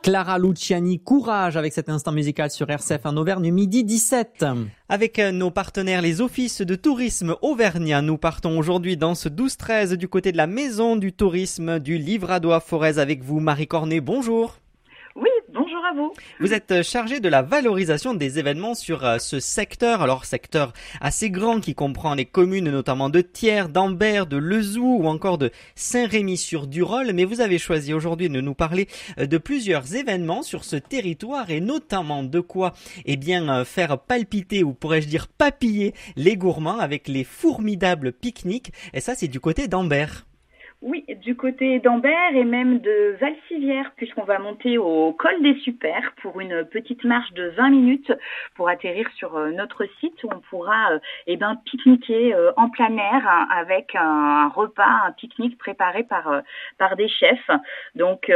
Clara Luciani, Courage, avec cet instant musical sur RCF en Auvergne, midi 17. Avec nos partenaires, les offices de tourisme auvergnats, nous partons aujourd'hui dans ce 12-13 du côté de la maison du tourisme du Livradois-Forez avec vous, Marie Cornet. Bonjour. Oui, bonjour à vous. Vous êtes chargée de la valorisation des événements sur ce secteur, alors secteur assez grand qui comprend les communes notamment de Thiers, d'Ambert, de Lezoux ou encore de Saint-Rémy-sur-Durolle, mais vous avez choisi aujourd'hui de nous parler de plusieurs événements sur ce territoire et notamment de quoi faire palpiter ou pourrais-je dire papiller les gourmands avec les formidables pique-niques, et ça c'est du côté d'Ambert. Oui, du côté d'Ambert et même de Valcivière, puisqu'on va monter au col des Supers pour une petite marche de 20 minutes pour atterrir sur notre site où on pourra pique-niquer en plein air avec un repas, un pique-nique préparé par des chefs. Donc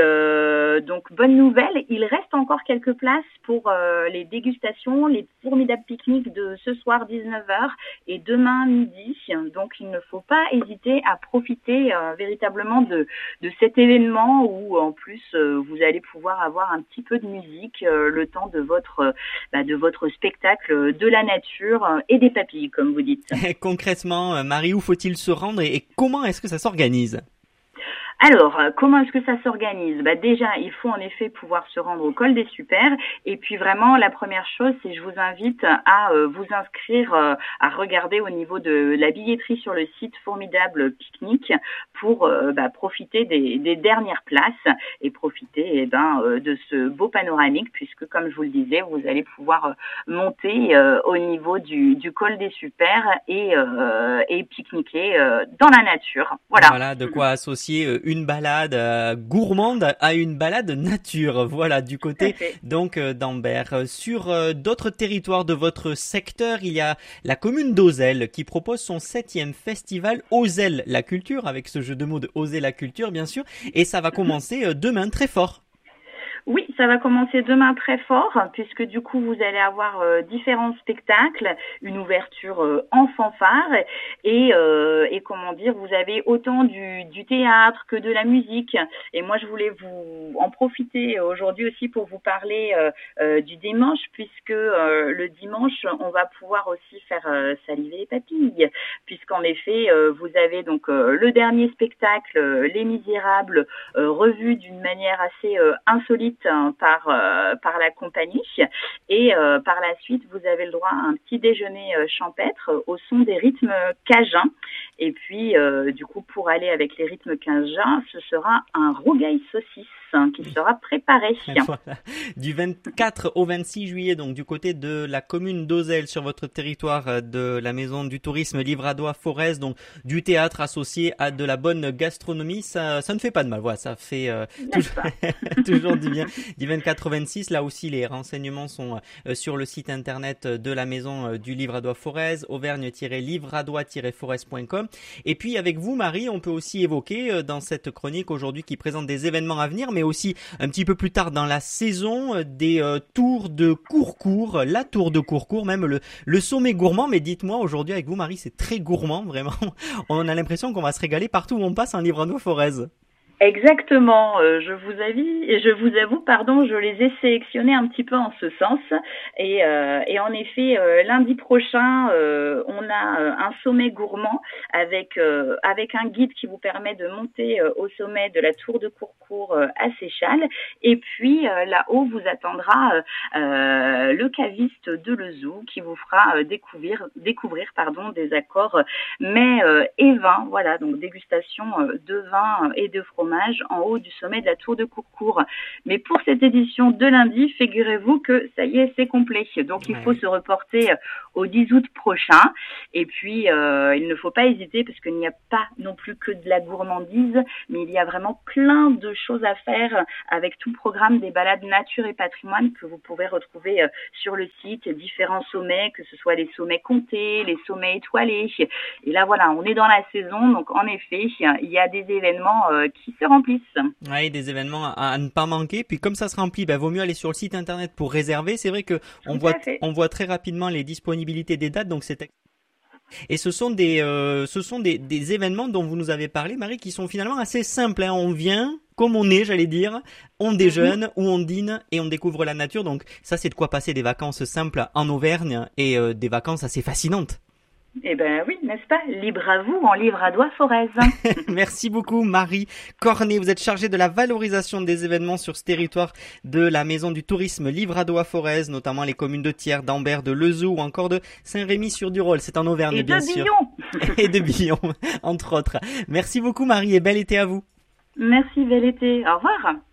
bonne nouvelle, il reste encore quelques places pour les dégustations, les formidables pique-niques de ce soir 19h et demain midi. Donc il ne faut pas hésiter à profiter véritablement de cet événement où en plus vous allez pouvoir avoir un petit peu de musique le temps de votre spectacle de la nature et des papilles comme vous dites. Concrètement, Marie, où faut-il se rendre et comment est-ce que ça s'organise ? Alors, comment est-ce que ça s'organise ? Déjà, il faut en effet pouvoir se rendre au col des Supers. Et puis vraiment, la première chose, c'est je vous invite à vous inscrire, à regarder au niveau de la billetterie sur le site Formidable Pique-Nique pour profiter des dernières places et profiter de ce beau panoramique puisque, comme je vous le disais, vous allez pouvoir monter au niveau du col des Supers et pique-niquer dans la nature. Voilà de quoi associer une balade gourmande à une balade nature. Voilà, du côté donc d'Ambert. Sur d'autres territoires de votre secteur, il y a la commune d'Auzelles qui propose son 7e festival Ozelle la culture, avec ce jeu de mots de oser la culture bien sûr, et ça va commencer demain très fort. Oui, ça va commencer demain très fort puisque du coup vous allez avoir différents spectacles, une ouverture en fanfare et vous avez autant du théâtre que de la musique. Et moi je voulais vous en profiter aujourd'hui aussi pour vous parler du dimanche puisque le dimanche on va pouvoir aussi faire saliver les papilles puisqu'en effet vous avez donc le dernier spectacle Les Misérables revu d'une manière assez insolite par la compagnie et par la suite vous avez le droit à un petit déjeuner champêtre au son des rythmes cajuns et puis du coup pour aller avec les rythmes cajuns ce sera un rougail saucisse qui sera préparé. Voilà. Du 24 au 26 juillet donc du côté de la commune d'Auzelles sur votre territoire de la maison du tourisme Livradois-Forez, donc du théâtre associé à de la bonne gastronomie, ça ne fait pas de mal, voilà, ça fait toujours du bien. Du 24 au 26, là aussi les renseignements sont sur le site internet de la maison du Livradois-Forez, auvergne-livradois-forez.com. Et puis avec vous Marie, on peut aussi évoquer dans cette chronique aujourd'hui qui présente des événements à venir, mais aussi un petit peu plus tard dans la saison des tours de Courcourt, la tour de Courcourt, même le sommet gourmand. Mais dites-moi aujourd'hui avec vous Marie, c'est très gourmand vraiment. On a l'impression qu'on va se régaler partout où on passe en Livradois-Forez. Exactement, je vous avoue, je les ai sélectionnés un petit peu en ce sens et en effet lundi prochain on a un sommet gourmand avec un guide qui vous permet de monter au sommet de la tour de Courcourt à Séchal et puis là-haut vous attendra le caviste de Lezoux qui vous fera découvrir des accords mets et vins, voilà, donc dégustation de vin et de fromage en haut du sommet de la tour de Courcourt. Mais pour cette édition de lundi, figurez-vous que ça y est, c'est complet. Donc il faut se reporter au 10 août prochain. Et puis il ne faut pas hésiter parce qu'il n'y a pas non plus que de la gourmandise, mais il y a vraiment plein de choses à faire avec tout le programme des balades nature et patrimoine que vous pouvez retrouver sur le site, différents sommets, que ce soit les sommets comtés, les sommets étoilés. Et là voilà, on est dans la saison, donc en effet, il y a des événements qui se remplissent. Oui, des événements à ne pas manquer. Puis comme ça se remplit, vaut mieux aller sur le site internet pour réserver. C'est vrai que on voit très rapidement les disponibilités des dates, donc c'est Et ce sont des événements dont vous nous avez parlé, Marie, qui sont finalement assez simples, hein. On vient comme on est, j'allais dire, on déjeune ou on dîne et on découvre la nature. Donc ça, c'est de quoi passer des vacances simples en Auvergne et des vacances assez fascinantes. Eh ben oui, n'est-ce pas? Libre à vous, en Livradois-Forez. Merci beaucoup, Marie Cornet. Vous êtes chargée de la valorisation des événements sur ce territoire de la Maison du Tourisme Livradois-Forez, notamment les communes de Thiers, d'Ambert, de Lezoux ou encore de Saint-Rémy-sur-du-Rhôle. C'est en Auvergne, bien sûr. Et de Billon, entre autres. Merci beaucoup, Marie, et bel été à vous. Merci, bel été. Au revoir.